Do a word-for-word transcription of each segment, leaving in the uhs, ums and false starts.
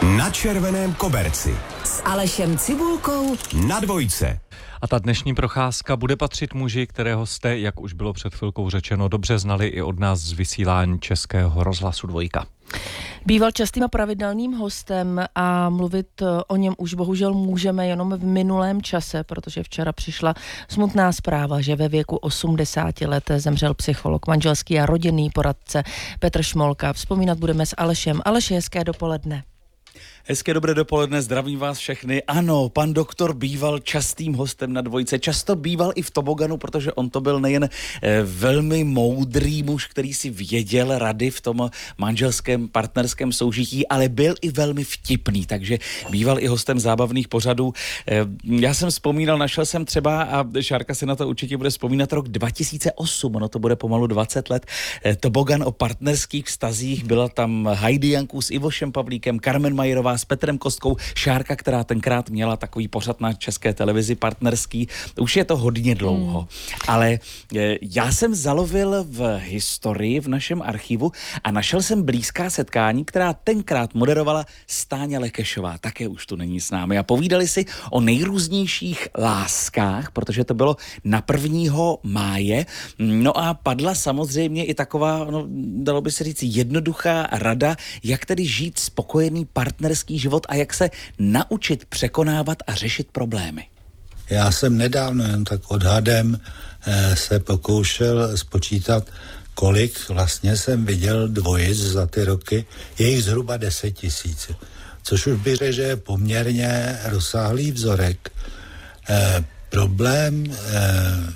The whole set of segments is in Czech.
Na červeném koberci s Alešem Cibulkou na Dvojce. A ta dnešní procházka bude patřit muži, kterého jste, jak už bylo před chvilkou řečeno, dobře znali i od nás z vysílání Českého rozhlasu Dvojka. Býval častým a pravidelným hostem a mluvit o něm už bohužel můžeme jenom v minulém čase, protože včera přišla smutná zpráva, že ve věku osmdesáti let zemřel psycholog, manželský a rodinný poradce Petr Šmolka. Vzpomínat budeme s Alešem. Aleši, hezké dopoledne. Hezké dobré dopoledne, zdravím vás všechny. Ano, pan doktor býval častým hostem na Dvojce, často býval i v toboganu, protože on to byl nejen eh, velmi moudrý muž, který si věděl rady v tom manželském partnerském soužití, ale byl i velmi vtipný, takže býval i hostem zábavných pořadů. Eh, já jsem vzpomínal, našel jsem třeba, a Šárka si na to určitě bude vzpomínat, rok dva tisíce osm, ono to bude pomalu dvacet let, eh, tobogan o partnerských vztazích, byla tam Heidi Janku s Ivošem Pavlíkem, Carmen Majerová s Petrem Kostkou, Šárka, která tenkrát měla takový pořad na České televizi partnerský. Už je to hodně dlouho. Hmm. Ale e, já jsem zalovil v historii v našem archivu a našel jsem blízká setkání, která tenkrát moderovala Stáňa Lekešová. Také už tu není s námi. A povídali si o nejrůznějších láskách, protože to bylo na prvního máje. No a padla samozřejmě i taková, no, dalo by se říct, jednoduchá rada, jak tedy žít spokojený partnerský život a jak se naučit překonávat a řešit problémy. Já jsem nedávno jen tak odhadem eh, se pokoušel spočítat, kolik vlastně jsem viděl dvojic za ty roky. Je jich zhruba deset tisíc, což už bych řekl, že je poměrně rozsáhlý vzorek. Eh, problém eh,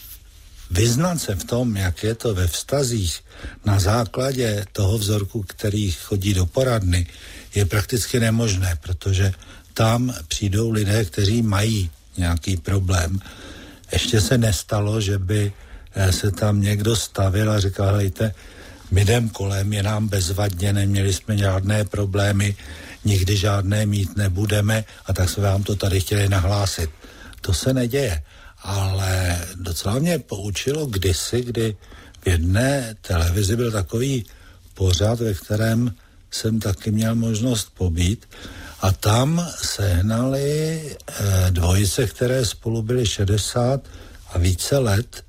vyznat se v tom, jak je to ve vztazích na základě toho vzorku, který chodí do poradny, je prakticky nemožné, protože tam přijdou lidé, kteří mají nějaký problém. Ještě se nestalo, že by se tam někdo stavil a říkal, hejte, my jdem kolem, je nám bezvadně, neměli jsme žádné problémy, nikdy žádné mít nebudeme a tak jsme vám to tady chtěli nahlásit. To se neděje, ale docela mě poučilo kdysi, kdy v jedné televizi byl takový pořad, ve kterém jsem taky měl možnost pobít a tam sehnali eh, dvojice, které spolu byly šedesát a více let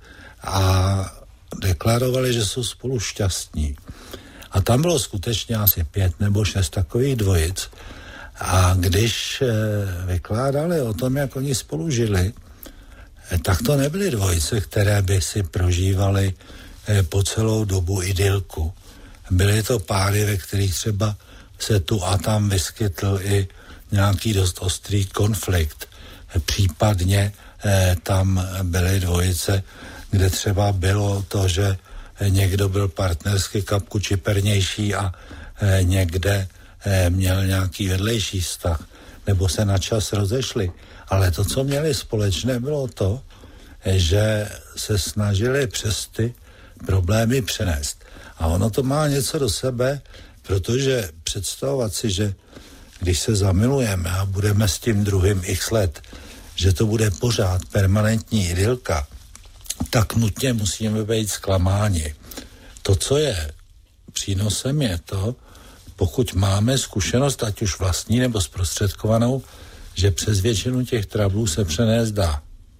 a deklarovali, že jsou spolu šťastní. A tam bylo skutečně asi pět nebo šest takových dvojic a když eh, vykládali o tom, jak oni spolu žili, eh, tak to nebyly dvojice, které by si prožívali eh, po celou dobu idylku. Byly to páry, ve kterých třeba se tu a tam vyskytl i nějaký dost ostrý konflikt. Případně eh, tam byly dvojice, kde třeba bylo to, že někdo byl partnersky kapku čipernější a eh, někde eh, měl nějaký vedlejší vztah, nebo se na čas rozešli. Ale to, co měli společné, bylo to, že se snažili přes ty problémy přenést. A ono to má něco do sebe, protože představovat si, že když se zamilujeme a budeme s tím druhým x let, že to bude pořád permanentní idylka, tak nutně musíme být zklamáni. To, co je přínosem, je to, pokud máme zkušenost, ať už vlastní nebo zprostředkovanou, že přes většinu těch trablů se přenést dá.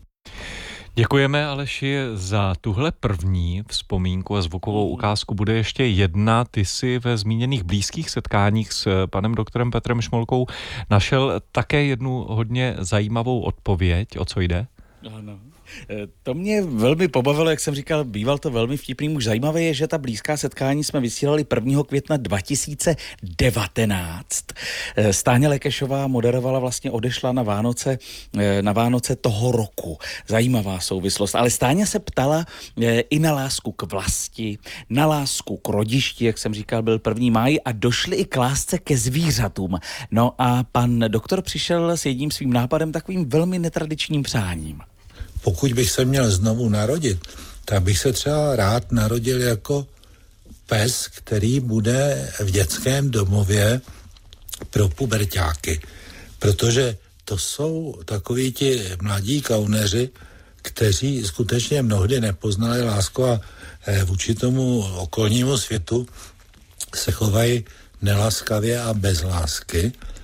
Děkujeme, Aleši, za tuhle první vzpomínku a zvukovou ukázku. Bude ještě jedna. Ty jsi ve zmíněných blízkých setkáních s panem doktorem Petrem Šmolkou našel také jednu hodně zajímavou odpověď. O co jde? Ano. To mě velmi pobavilo, jak jsem říkal, býval to velmi vtipný muž. Zajímavé je, že ta blízká setkání jsme vysílali prvního května dva tisíce devatenáct. Stáňa Lekešová moderovala, vlastně odešla na Vánoce, na Vánoce toho roku. Zajímavá souvislost. Ale Stáňa se ptala i na lásku k vlasti, na lásku k rodišti, jak jsem říkal, byl první máj a došli i k lásce ke zvířatům. No a pan doktor přišel s jedním svým nápadem, takovým velmi netradičním přáním. Pokud bych se měl znovu narodit, tak bych se třeba rád narodil jako pes, který bude v dětském domově pro puberťáky. Protože to jsou takoví ti mladí kauneři, kteří skutečně mnohdy nepoznali lásku a vůči tomu okolnímu světu se chovají nelaskavě a bez lásky.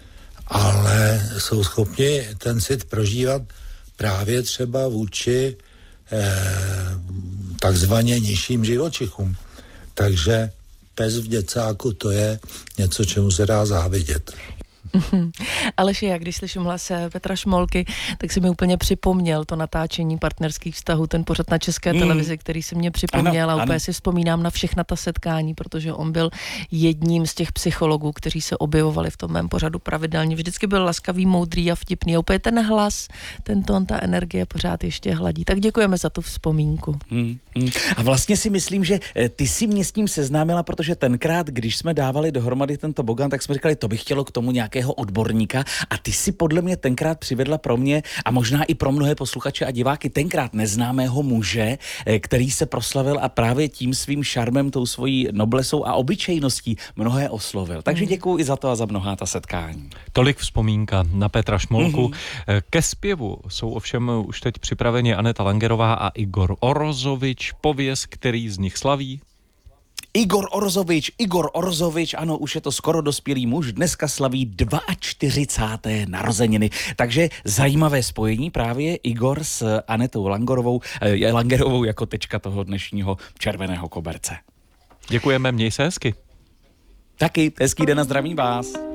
ale jsou schopni ten cit prožívat právě třeba vůči eh, takzvaně nižším živočichům. Takže pes v děcáku, to je něco, čemu se dá závidět. Aleši, já když slyším hlas Petra Šmolky, tak si mi úplně připomněl to natáčení partnerských vztahů, ten pořad na České mm. televizi, který se mě připomněl, ano, a úplně ano. si vzpomínám na všechna ta setkání, protože on byl jedním z těch psychologů, kteří se objevovali v tom mém pořadu pravidelně. Vždycky byl laskavý, moudrý a vtipný. A úplně ten hlas, ten tón, ta energie pořád ještě hladí. Tak děkujeme za tu vzpomínku. Mm, mm. A vlastně si myslím, že ty si mě s tím seznámila, protože tenkrát, když jsme dávali dohromady ten tobogan, tak jsme říkali, to by chtělo k tomu nějaké odborníka a ty si podle mě tenkrát přivedla pro mě a možná i pro mnohé posluchače a diváky tenkrát neznámého muže, který se proslavil a právě tím svým šarmem, tou svojí noblesou a obyčejností mnohé oslovil. Takže děkuju i za to a za mnohá ta setkání. Tolik vzpomínka na Petra Šmolku. Mm-hmm. Ke zpěvu jsou ovšem už teď připraveni Aneta Langerová a Igor Orzovič. Pověz, který z nich slaví? Igor Orzovič, Igor Orzovič, ano, už je to skoro dospělý muž, dneska slaví čtyřicáté druhé narozeniny. Takže zajímavé spojení právě Igor s Anetou Langerovou, eh, Langerovou jako tečka toho dnešního červeného koberce. Děkujeme, měj se hezky. Taky, hezký den a zdravím vás.